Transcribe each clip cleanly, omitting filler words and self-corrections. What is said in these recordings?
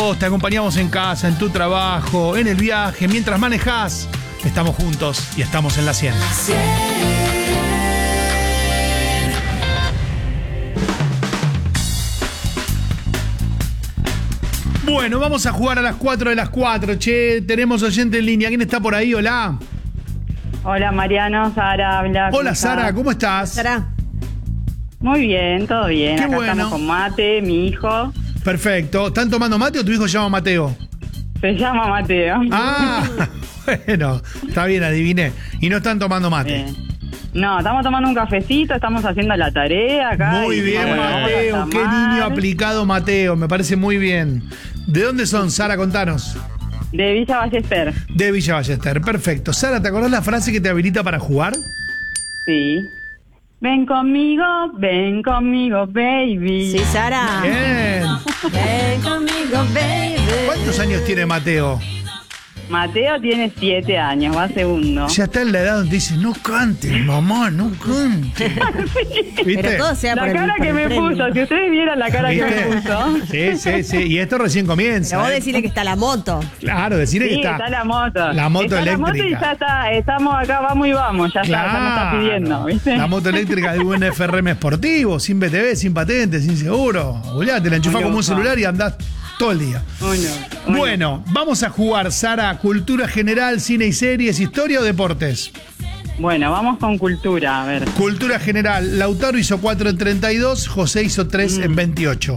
Te acompañamos en casa, en tu trabajo, en el viaje, mientras manejás. Estamos juntos y estamos en la 100. Bueno, vamos a jugar a las 4 de las 4. Che, tenemos oyente en línea. ¿Quién está por ahí? Hola. Hola, Mariano, Sara, habla. Hola, Sara, ¿cómo estás? Sara. Muy bien, todo bien. Qué Acá bueno. estamos con Mate, mi hijo. Perfecto. ¿Están tomando mate o tu hijo se llama Mateo? Se llama Mateo. Ah, bueno, está bien, adiviné. Y no están tomando mate. Bien. No, estamos tomando un cafecito, estamos haciendo la tarea acá. Muy y, bien, bueno, Mateo. vamos a Qué tomar. niño aplicado, Mateo. Me parece muy bien. ¿De dónde son, Sara? Contanos. De Villa Ballester. De Villa Ballester. Perfecto. Sara, ¿te acordás la frase que te habilita para jugar? Sí. Ven conmigo, baby. Sí, Sara. Bien. Ven conmigo, baby. ¿Cuántos años tiene Mateo? Mateo tiene 7 años, va segundo. Ya está en la edad donde dice, no cantes, mamá, no cantes. ¿Viste? Pero todo sea La por el, cara por que el me premio. puso, si ustedes vieran la cara que ¿Viste? me puso. Sí, sí, sí. Y esto recién comienza. Pero vos ¿eh? decirle que está la moto. Claro, decirle que Sí, está. está la moto. La moto está eléctrica. La moto y ya está, estamos acá, vamos y vamos, ya está, ya me está pidiendo, ¿viste? La moto eléctrica de un FRM Sportivo, sin BTV, sin patente, sin seguro. Julián, te la enchufás como un celular y andás todo el día. Uno. Bueno, vamos a jugar, Sara, cultura general, cine y series, historia o deportes. Bueno, vamos con cultura, a ver. Cultura general, Lautaro hizo 4 en 32, José hizo 3 en 28.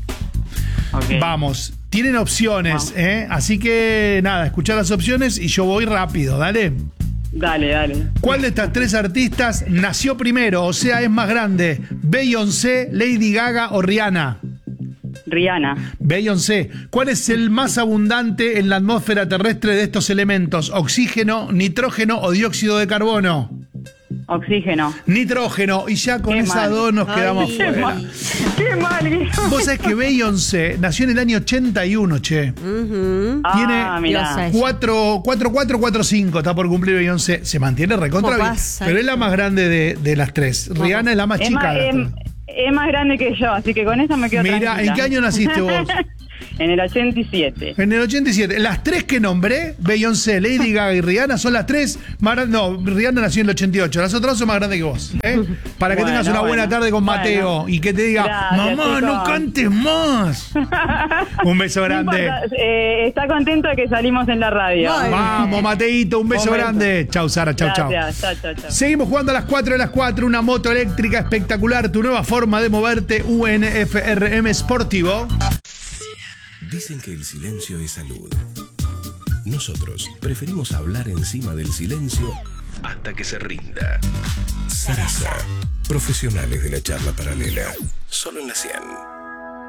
Okay. Vamos, tienen opciones, así que nada, escuchá las opciones y yo voy rápido, dale. Dale. ¿Cuál de estas 3 artistas nació primero, o sea, es más grande? ¿Beyoncé, Lady Gaga o Rihanna? Rihanna. Beyoncé. ¿Cuál es el más abundante en la atmósfera terrestre de estos elementos? ¿Oxígeno, nitrógeno o dióxido de carbono? Oxígeno. Nitrógeno. Y ya con Qué esas mal. dos nos quedamos Ay, Qué fuera. mal. Qué mal. Vos sabés que Beyoncé nació en el año 81, che. Tiene Mirá. Dios, 4-4-4-5, está por cumplir Beyoncé. Se mantiene recontra ¿Cómo bien, pasa? pero es la más grande de las 3. Rihanna es la más Es chica más, de las 3. es más grande que yo, así que con eso me quedo Mira, tranquila. ¿en qué año naciste vos? En el 87. En el 87. Las 3 que nombré, Beyoncé, Lady Gaga y Rihanna, son las 3 más grandes. No, Rihanna nació en el 88. Las otras son más grandes que vos. Para que Bueno, tengas una buena bueno. tarde con Mateo Bueno. y que te diga, Gracias, mamá, no chicos. cantes más. Un beso No grande. importa, está contento de que salimos en la radio. Muy bien. Vamos, Mateito, un beso Un beso. grande. Chau, Sara, chau, chau. Gracias, chao. Seguimos jugando a las 4 de las 4. Una moto eléctrica espectacular. Tu nueva forma de moverte. UNFRM Sportivo. Dicen que el silencio es salud. Nosotros preferimos hablar encima del silencio hasta que se rinda. Sarasa, profesionales de la charla paralela. Solo en la 100.